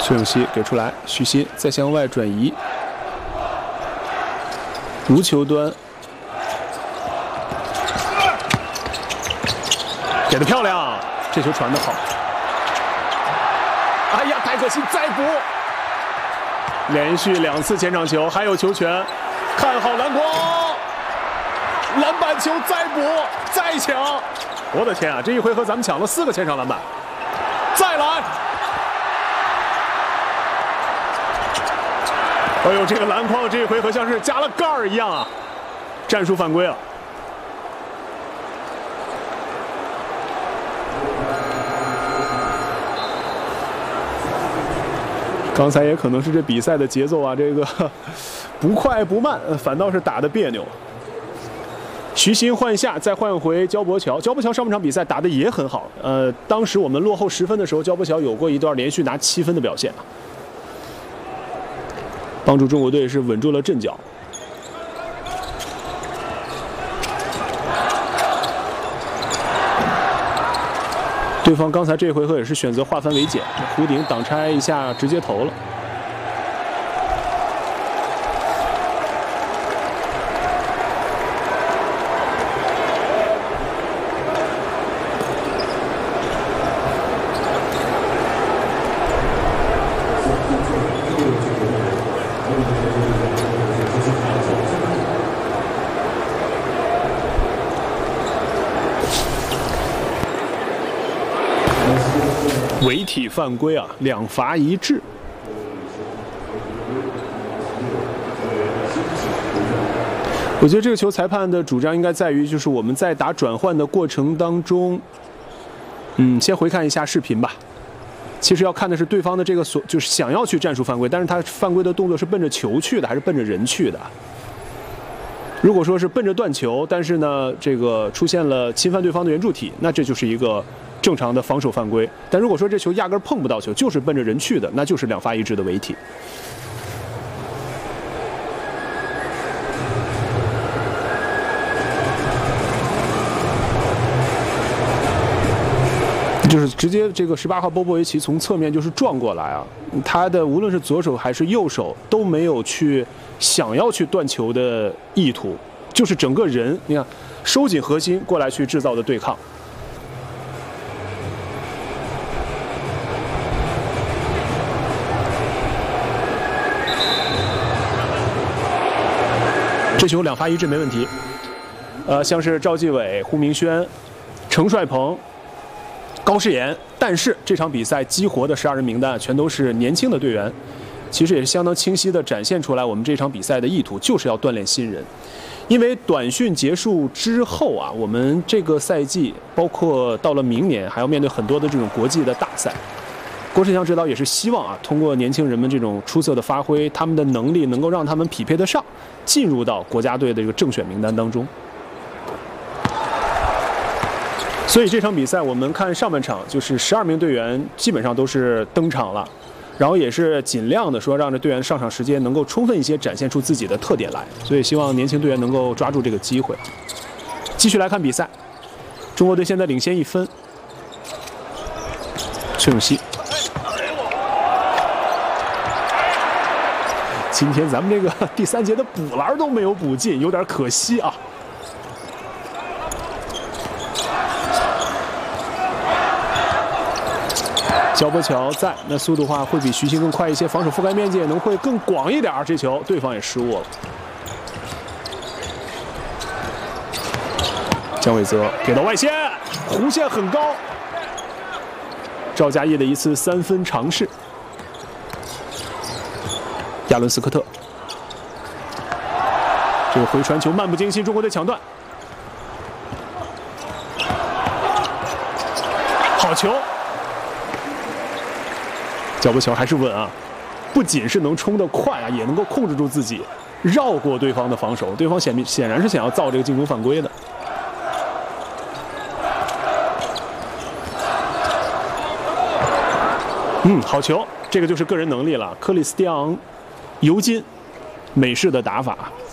崔永熙给出来，徐新再向外转移，无球端，给的漂亮，这球传的好。哎呀，太可惜，再补！连续2次前场球，还有球权，看好篮筐，篮板球再补再抢！我的天啊，这一回合咱们抢了4个前场篮板，再来！哎呦，这个篮筐这一回合像是加了盖儿一样啊！战术犯规了。刚才也可能是这比赛的节奏啊，这个不快不慢，反倒是打得别扭。徐新换下，再换回焦博乔。焦博乔上半场比赛打得也很好，当时我们落后10分的时候，焦博乔有过一段连续拿7分的表现，帮助中国队是稳住了阵脚。对方刚才这回合也是选择化繁为简，弧顶挡拆一下，直接投了。违体犯规啊，2罚1掷。我觉得这个球裁判的主张应该在于，就是我们在打转换的过程当中，先回看一下视频吧。其实要看的是对方的这个就是想要去战术犯规，但是他犯规的动作是奔着球去的，还是奔着人去的？如果说是奔着断球，但是呢，这个出现了侵犯对方的圆柱体，那这就是一个正常的防守犯规。但如果说这球压根碰不到球，就是奔着人去的，那就是2罚1掷的违体。就是直接这个18号波波维奇从侧面就是撞过来啊，他的无论是左手还是右手都没有去想要去断球的意图，就是整个人你看收紧核心过来去制造的对抗。这球2罚1掷没问题。像是赵继伟、胡明轩、程帅鹏、高世岩，但是这场比赛激活的12人名单全都是年轻的队员，其实也是相当清晰地展现出来我们这场比赛的意图，就是要锻炼新人。因为短训结束之后啊，我们这个赛季包括到了明年还要面对很多的这种国际的大赛。郭士强指导也是希望啊，通过年轻人们这种出色的发挥，他们的能力能够让他们匹配得上，进入到国家队的这个正选名单当中。所以这场比赛我们看上半场，就是12名队员基本上都是登场了，然后也是尽量的说让这队员上场时间能够充分一些，展现出自己的特点来。所以希望年轻队员能够抓住这个机会。继续来看比赛，中国队现在领先1分。崔永熙，今天咱们这个第3节的补篮都没有补进，有点可惜啊。焦博乔在，那速度的话会比徐新更快一些，防守覆盖面积也能会更广一点。这球对方也失误了。姜伟泽给到外线，弧线很高。赵家业的一次3分尝试。亚伦斯科特，这个回传球漫不经心，中国队抢断。好球！焦博乔还是稳啊，不仅是能冲得快啊，也能够控制住自己，绕过对方的防守。对方显然是想要造这个进攻犯规的。好球，这个就是个人能力了。克里斯蒂昂·尤金，美式的打法。